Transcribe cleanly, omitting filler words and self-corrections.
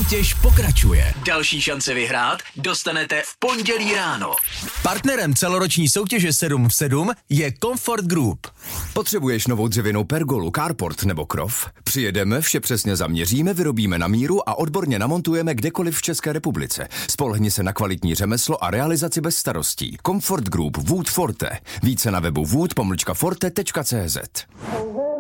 Soutěž pokračuje. Další šance vyhrát dostanete v pondělí ráno. Partnerem celoroční soutěže 7 v 7 je Comfort Group. Potřebuješ novou dřevěnou pergolu, carport nebo krov? Přijedeme, vše přesně zaměříme, vyrobíme na míru a odborně namontujeme kdekoliv v České republice. Spolehni se na kvalitní řemeslo a realizaci bez starostí. Comfort Group Wood Forte. Více na webu wood-forte.cz.